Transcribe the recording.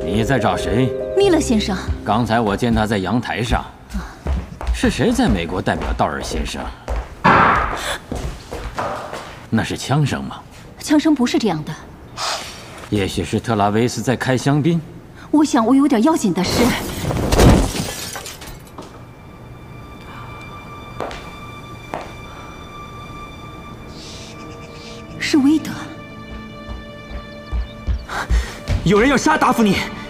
你在找谁？ 米勒先生。 刚才我见他在阳台上。是谁在美国代表道尔先生？那是枪声吗？ 枪声不是这样的。 也许是特拉维斯在开香槟。 我想我有点要紧的事。是威德。 有人要杀达芙妮。